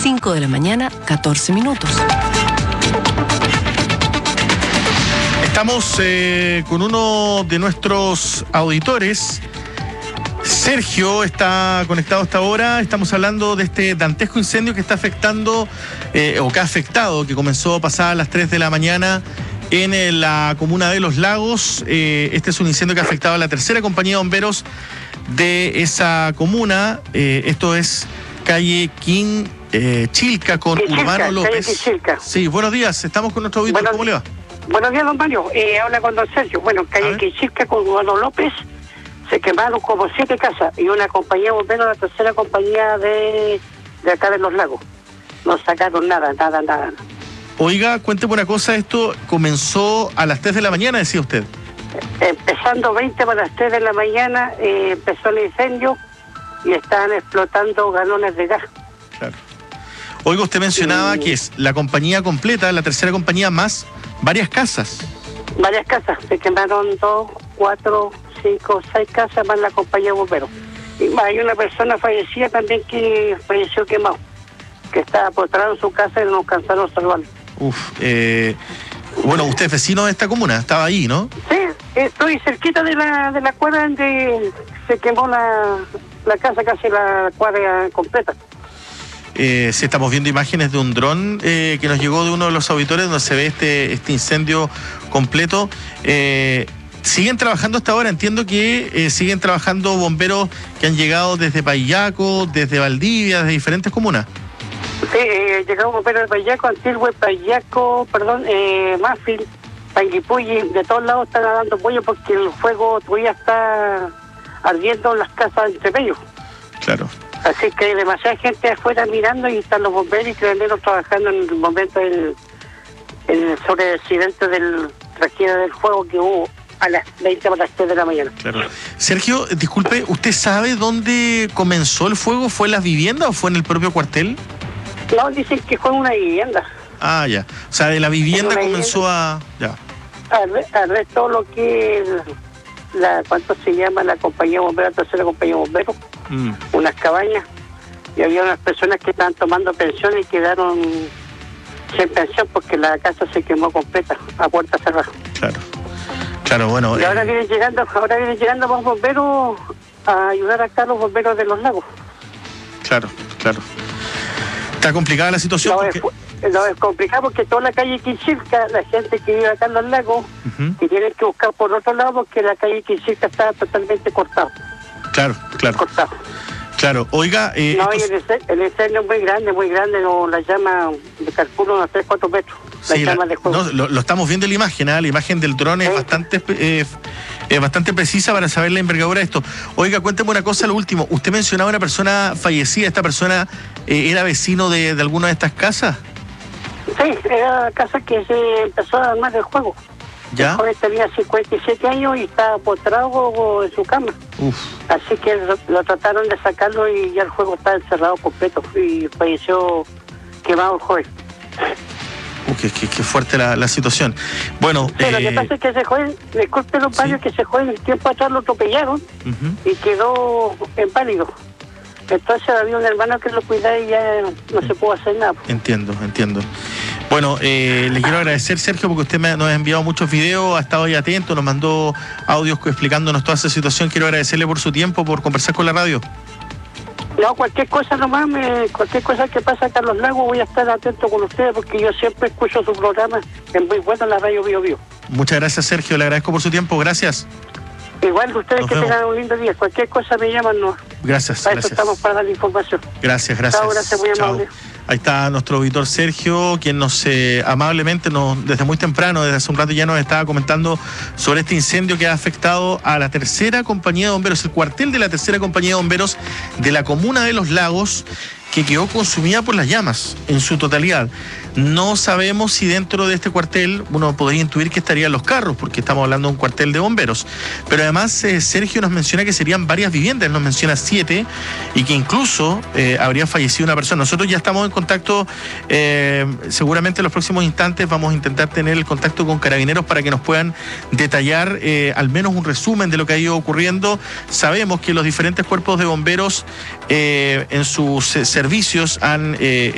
5 de la mañana, 14 minutos. Estamos con uno de nuestros auditores. Sergio está conectado hasta ahora. Estamos hablando de este dantesco incendio que está afectando, o que ha afectado, que comenzó pasadas las 3 de la mañana en la comuna de Los Lagos. Este es un incendio que ha afectado a la tercera compañía de bomberos de esa comuna. Esto es calle Chilca con Urbano López. Sí, buenos días. Estamos con nuestro auditor. ¿Cómo le va? Buenos días, don Mario. Habla con don Sergio. Bueno, calle Quinchilca con Urbano López se quemaron como 7 casas y una compañía de bomberos, la tercera compañía de acá de Los Lagos. No sacaron nada. Oiga, cuénteme una cosa, esto comenzó a las 3 de la mañana, decía usted. Empezando 20 para las 3 de la mañana, empezó el incendio y estaban explotando galones de gas. Claro. Oiga, usted mencionaba que es la compañía completa, la tercera compañía más varias casas. Varias casas, se quemaron 2, 4, 5, 6 casas más la compañía de bomberos. Y más, hay una persona fallecida también que falleció quemado, que estaba postrado en su casa y no alcanzaron a salvarlo. Bueno, usted es vecino de esta comuna, estaba ahí, ¿no? Sí, estoy cerquita de la cuadra donde se quemó la casa, casi la cuadra completa. Sí, estamos viendo imágenes de un dron que nos llegó de uno de los auditores donde se ve este incendio completo. ¿Siguen trabajando hasta ahora? Entiendo que siguen trabajando bomberos que han llegado desde Payaco, desde Valdivia, desde diferentes comunas. Sí, llegaron bomberos de Payaco, Antigua, Payaco, Mafil, Panguipulli, de todos lados están dando apoyo porque el fuego todavía está ardiendo en las casas entre ellos. Claro. Así que hay demasiada gente afuera mirando y están los bomberos y creaneros trabajando en el momento sobre el accidente del tragedia del fuego que hubo a las 20 para las 3 de la mañana. Claro. Sergio, disculpe, ¿usted sabe dónde comenzó el fuego? ¿Fue en las viviendas o fue en el propio cuartel? No, dicen que fue en una vivienda. Ah, ya. O sea, de la vivienda comenzó a... Ya. Al resto todo lo que... ¿cuánto se llama? La compañía de bomberos, la tercera compañía de bomberos. Unas cabañas. Y había unas personas que estaban tomando pensión y quedaron sin pensión porque la casa se quemó completa, a puerta cerrada. Claro, bueno. Y ahora vienen llegando más bomberos a ayudar acá a los bomberos de Los Lagos. Claro. Está complicada la situación. No, es complicado porque toda la calle Quinchilca, la gente que vive acá en Los Lagos, que tienen que buscar por otro lado porque la calle Quinchilca está totalmente cortada. Claro. Cortado. Claro, oiga... No, y el incendio es muy grande, no, la llama, me calculo unos 3, 4 metros. Sí, lo estamos viendo en la imagen, la imagen del dron es bastante precisa para saber la envergadura de esto. Oiga, cuénteme una cosa, lo último. Usted mencionaba una persona fallecida, ¿esta persona era vecino de alguna de estas casas? Sí, era la casa que se empezó a armar el juego. ¿Ya? El joven tenía 57 años y estaba postrado en su cama. Así que lo trataron de sacarlo y ya el juego está encerrado completo y falleció quemado el joven. Qué fuerte la situación. Bueno, lo que pasa es que ese joven, disculpe los varios, que ese joven el tiempo atrás lo atropellaron y quedó inválido. Entonces había un hermano que lo cuidaba y ya no se pudo hacer nada. Entiendo. Bueno, le quiero agradecer, Sergio, porque usted nos ha enviado muchos videos, ha estado ahí atento, nos mandó audios explicándonos toda esa situación. Quiero agradecerle por su tiempo, por conversar con la radio. No, cualquier cosa nomás, cualquier cosa que pasa acá en Los Lagos, voy a estar atento con ustedes porque yo siempre escucho su programa, es muy bueno en la radio Bio Bio. Muchas gracias, Sergio, le agradezco por su tiempo, gracias. Igual ustedes que tengan un lindo día, cualquier cosa me llaman, ¿no? Gracias. Para eso estamos, para dar la información. Gracias. Chao, gracias, muy amable. Ahí está nuestro auditor Sergio, quien nos amablemente, desde muy temprano, desde hace un rato ya nos estaba comentando sobre este incendio que ha afectado a la tercera compañía de bomberos, el cuartel de la tercera compañía de bomberos de la comuna de Los Lagos, que quedó consumida por las llamas en su totalidad. No sabemos si dentro de este cuartel uno podría intuir que estarían los carros, porque estamos hablando de un cuartel de bomberos. Pero además Sergio nos menciona que serían varias viviendas, nos menciona 7, y que incluso habría fallecido una persona. Nosotros ya estamos en contacto, seguramente en los próximos instantes vamos a intentar tener el contacto con Carabineros para que nos puedan detallar al menos un resumen de lo que ha ido ocurriendo. Sabemos que los diferentes cuerpos de bomberos en sus servicios han